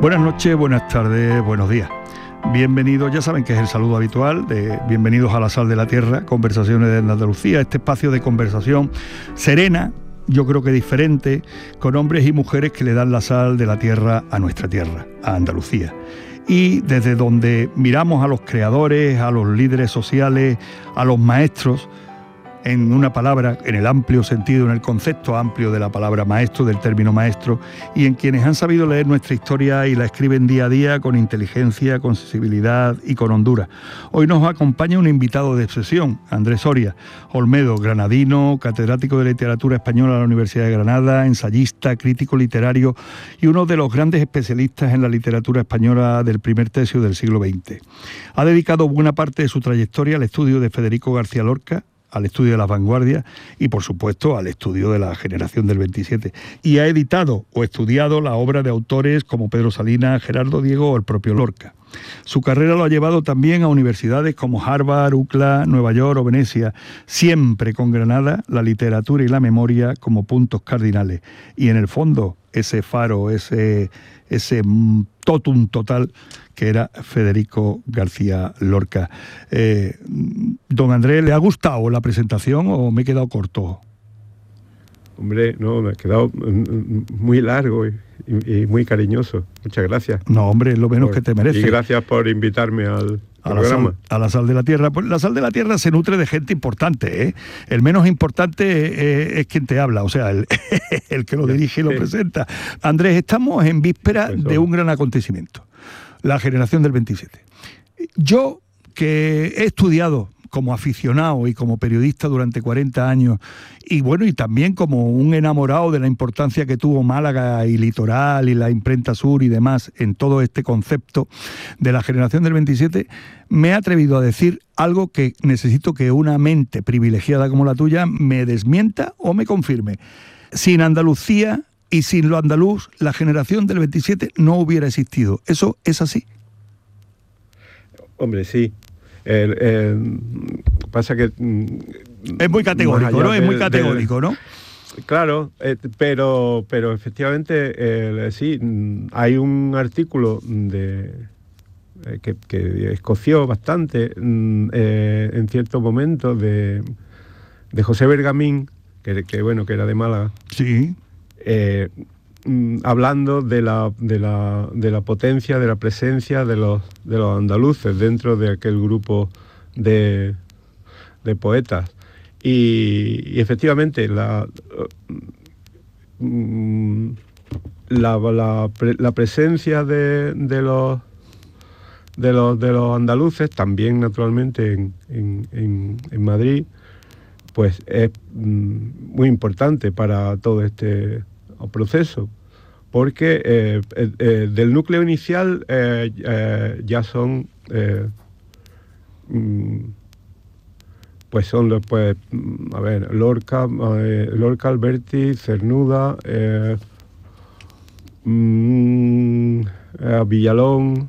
Buenas noches, buenas tardes, buenos días. Bienvenidos, ya saben que es el saludo habitual de bienvenidos a La Sal de la Tierra, Conversaciones de Andalucía, este espacio de conversación serena, yo creo que diferente, con hombres y mujeres que le dan la sal de la tierra a nuestra tierra, a Andalucía. Y desde donde miramos a los creadores, a los líderes sociales, a los maestros, en una palabra, en el amplio sentido, en el concepto amplio de la palabra maestro, del término maestro, y en quienes han sabido leer nuestra historia y la escriben día a día con inteligencia, con sensibilidad y con hondura. Hoy nos acompaña un invitado de excepción, Andrés Soria Olmedo, granadino, catedrático de literatura española de la Universidad de Granada, ensayista, crítico literario y uno de los grandes especialistas en la literatura española del primer tercio del siglo XX. Ha dedicado buena parte de su trayectoria al estudio de Federico García Lorca, al estudio de las vanguardias y, por supuesto, al estudio de la generación del 27. Y ha editado o estudiado la obra de autores como Pedro Salinas, Gerardo Diego o el propio Lorca. Su carrera lo ha llevado también a universidades como Harvard, UCLA, Nueva York o Venecia, siempre con Granada, la literatura y la memoria como puntos cardinales. Y en el fondo, ese faro, ese totum total que era Federico García Lorca. Don Andrés, ¿le ha gustado la presentación o me he quedado corto? Hombre, no, me ha quedado muy largo y muy cariñoso. Muchas gracias. No, hombre, es lo menos que te merece. Y gracias por invitarme al programa. A la Sal de la Tierra. Pues la Sal de la Tierra se nutre de gente importante, ¿eh? El menos importante es quien te habla, o sea, el que lo dirige y lo presenta. Andrés, estamos en víspera de un gran acontecimiento, la generación del 27. Yo, que he estudiado como aficionado y como periodista durante 40 años, y bueno, y también como un enamorado de la importancia que tuvo Málaga y Litoral y la imprenta sur y demás en todo este concepto de la generación del 27, me he atrevido a decir algo que necesito que una mente privilegiada como la tuya me desmienta o me confirme. Sin Andalucía y sin lo andaluz, la generación del 27 no hubiera existido. ¿Eso es así? Hombre, sí. Pasa que es muy categórico, ¿no? Es muy categórico, ¿no? Claro, pero efectivamente sí, hay un artículo que escoció bastante en cierto momento de José Bergamín, que era de Málaga. Sí. Hablando de la potencia, de la presencia de los andaluces dentro de aquel grupo de poetas. Y efectivamente la presencia de los andaluces, también naturalmente en Madrid, pues es muy importante para todo este proceso, porque del núcleo inicial ya son Lorca, Alberti, Cernuda, Villalón,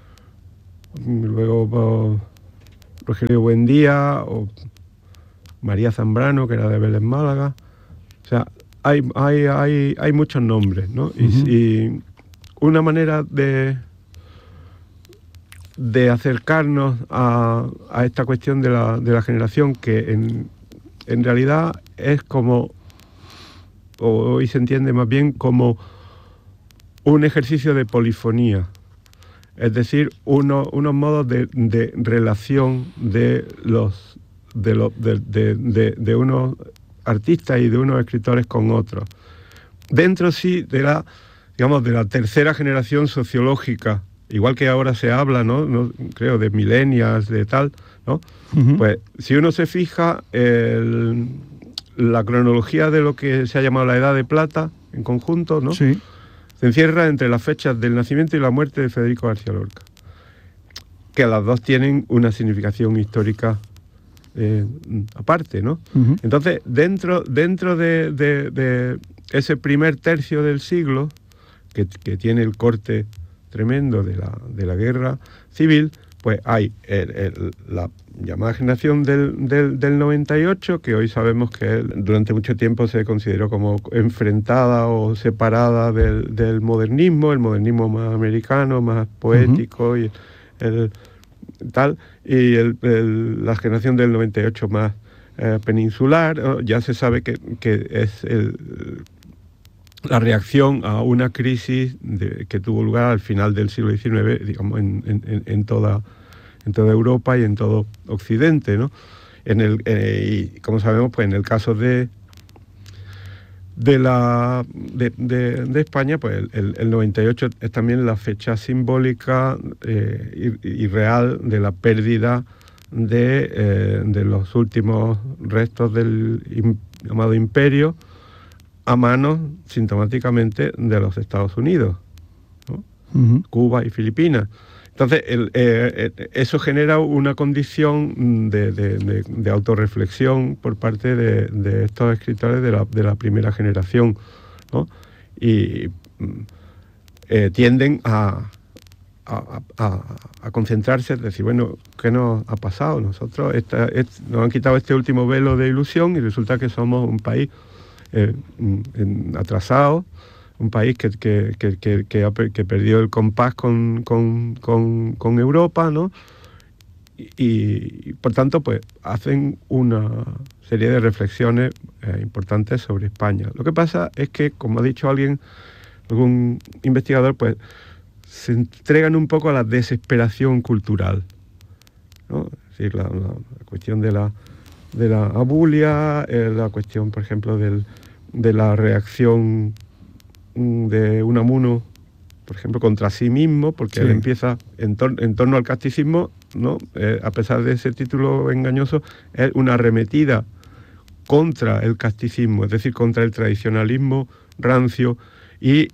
luego Rogelio Buendía o María Zambrano, que era de Vélez Málaga. O sea, hay muchos nombres, ¿no? Uh-huh. Y una manera de acercarnos a esta cuestión de la generación, que en realidad es como, hoy se entiende más bien como un ejercicio de polifonía, es decir, unos modos de relación de unos artistas y de unos escritores con otros. Dentro sí de la tercera generación sociológica, igual que ahora se habla, ¿no? Creo, de millennials, de tal, ¿no? Uh-huh. Pues si uno se fija, la cronología de lo que se ha llamado la Edad de Plata, en conjunto, ¿no? Sí. Se encierra entre las fechas del nacimiento y la muerte de Federico García Lorca, que las dos tienen una significación histórica aparte, ¿no? Uh-huh. Entonces, dentro de ese primer tercio del siglo, que tiene el corte tremendo de la guerra civil, pues hay la llamada generación del 98, que hoy sabemos que durante mucho tiempo se consideró como enfrentada o separada del modernismo, el modernismo más americano, más poético, y la generación del 98 más peninsular. Ya se sabe que es la reacción a una crisis que tuvo lugar al final del siglo XIX, digamos, en toda Europa y en todo Occidente, ¿no? Y como sabemos, pues en el caso de España, pues el 98 es también la fecha simbólica y real de la pérdida de los últimos restos del llamado imperio a manos, sintomáticamente, de los Estados Unidos, ¿no? Cuba y Filipinas. Entonces, eso genera una condición de autorreflexión por parte de estos escritores de la primera generación, ¿no? Y tienden a concentrarse, es decir, bueno, ¿qué nos ha pasado? Nosotros nos han quitado este último velo de ilusión y resulta que somos un país atrasado, un país que perdió el compás con Europa, ¿no? Y por tanto, pues hacen una serie de reflexiones importantes sobre España. Lo que pasa es que, como ha dicho algún investigador, pues se entregan un poco a la desesperación cultural, ¿no? Es decir, la cuestión de la abulia, la cuestión, por ejemplo, de la reacción de Unamuno, por ejemplo, contra sí mismo, porque él empieza en torno al casticismo, ¿no? A pesar de ese título engañoso, es una arremetida contra el casticismo, es decir, contra el tradicionalismo rancio, y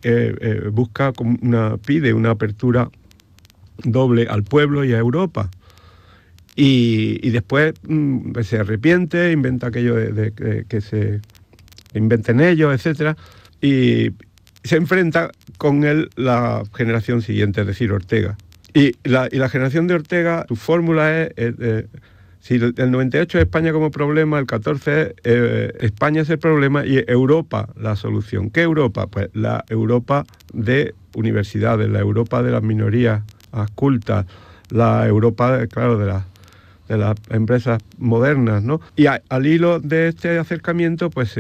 pide una apertura doble al pueblo y a Europa. Y después se arrepiente, inventa aquello de que se inventen ellos, etcétera, y se enfrenta con él la generación siguiente, es decir, Ortega. Y la generación de Ortega, su fórmula es si el 98 es España como problema, el 14 es España es el problema y Europa la solución. ¿Qué Europa? Pues la Europa de universidades, la Europa de las minorías cultas, la Europa, claro, de las empresas modernas, ¿no? Y al hilo de este acercamiento, pues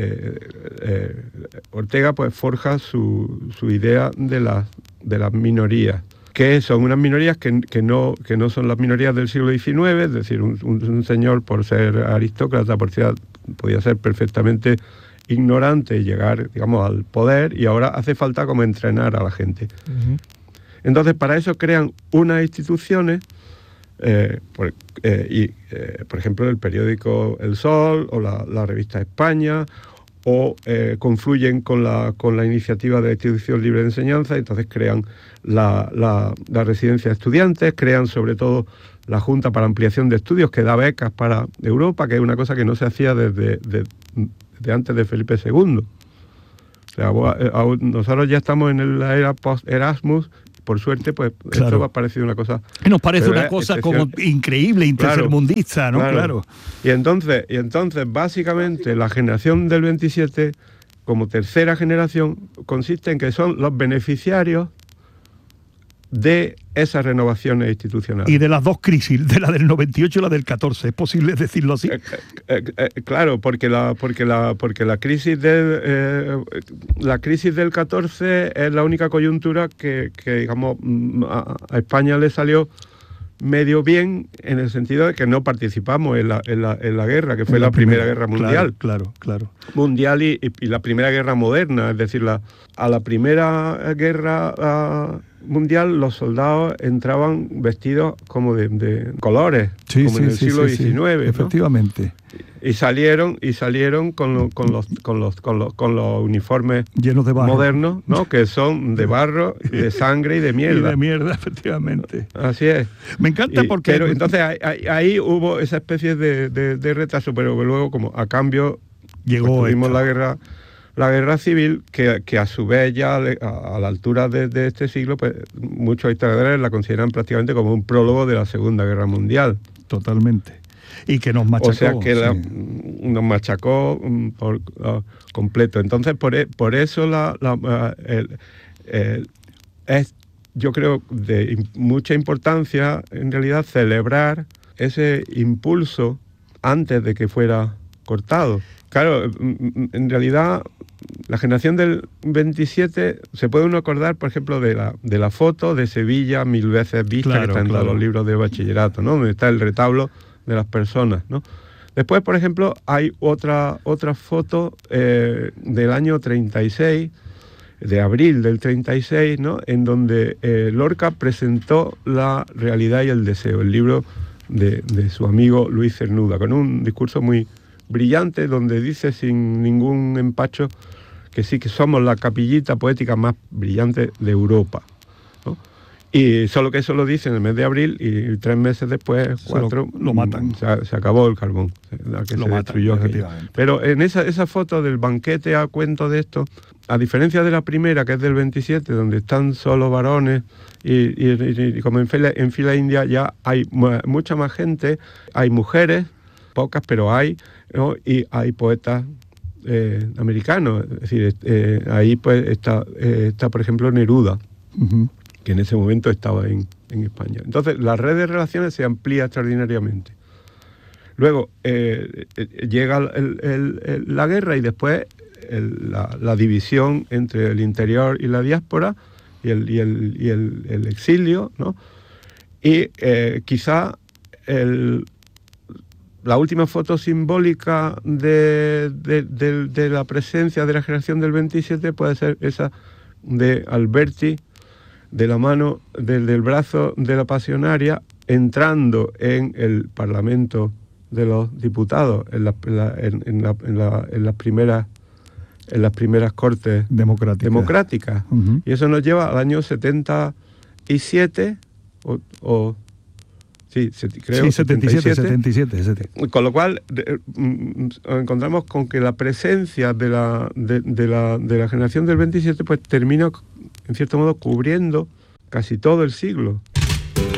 Ortega pues forja su idea de las minorías, que son unas minorías que no son las minorías del siglo XIX, es decir, un señor, por ser aristócrata, podía ser perfectamente ignorante y llegar, digamos, al poder, y ahora hace falta como entrenar a la gente. Entonces, para eso crean unas instituciones, por ejemplo, el periódico El Sol o la revista España, o confluyen con la iniciativa de la Institución Libre de Enseñanza, y entonces crean la residencia de estudiantes, crean sobre todo la Junta para Ampliación de Estudios, que da becas para Europa, que es una cosa que no se hacía desde antes de Felipe II. O sea, nosotros ya estamos en la era post-Erasmus. Por suerte, pues claro, esto me ha parecido una cosa... Nos parece una cosa como increíble, intersermundista, ¿no? Claro. Y entonces, básicamente, la generación del 27, como tercera generación, consiste en que son los beneficiarios de esas renovaciones institucionales. Y de las dos crisis, de la del 98 y la del 14, ¿es posible decirlo así? Claro, porque la crisis del 14 es la única coyuntura que digamos, a España le salió medio bien, en el sentido de que no participamos en la guerra, que fue la Primera Guerra Mundial. Claro. Mundial y la Primera Guerra moderna, es decir, a la Primera Guerra Mundial los soldados entraban vestidos como de colores, como en el siglo XIX, ¿no? Efectivamente. Y salieron con los uniformes llenos de barro, modernos, ¿no? Que son de barro, de sangre y de mierda. Y de mierda, efectivamente. Así es. Me encanta porque... Pero entonces ahí hubo esa especie de retraso, pero luego, como a cambio, llegó tuvimos la guerra la guerra civil, que a su vez ya a la altura de este siglo, pues muchos historiadores la consideran prácticamente como un prólogo de la Segunda Guerra Mundial. Totalmente. Y que nos machacó. O sea, que nos machacó por completo. Entonces, por eso es, yo creo, de mucha importancia, en realidad, celebrar ese impulso antes de que fuera cortado. Claro, en realidad, la generación del 27 se puede uno acordar, por ejemplo, de la foto de Sevilla 1000 veces vista, claro, que está en todos los libros de bachillerato, ¿no? Donde está el retablo de las personas, ¿no? Después, por ejemplo, hay otra foto del año 36, de abril del 36, ¿no? En donde Lorca presentó La realidad y el deseo, el libro de su amigo Luis Cernuda, con un discurso muy brillante, donde dice sin ningún empacho que sí que somos la capillita poética más brillante de Europa, ¿no? Y solo que eso lo dice en el mes de abril y 3 meses después, 4, lo matan. Se acabó el carbón, que lo se matan, destruyó. Pero en esa foto del banquete a cuento de esto, a diferencia de la primera, que es del 27, donde están solo varones y como en fila india ya hay mucha más gente, hay mujeres, pocas, pero hay, ¿no? Y hay poetas americanos. Es decir, ahí pues está, por ejemplo, Neruda, que en ese momento estaba en España. Entonces, la red de relaciones se amplía extraordinariamente. Luego llega la guerra y después la división entre el interior y la diáspora y el exilio, ¿no? Y quizá la última foto simbólica de la presencia de la generación del 27 puede ser esa de Alberti, de la mano, del brazo de la pasionaria, entrando en el Parlamento de los Diputados, en las primeras cortes democráticas. Y eso nos lleva al año 77, sí, creo. Sí, 77. Con lo cual encontramos con que la presencia de la generación del 27 pues termina, en cierto modo, cubriendo casi todo el siglo.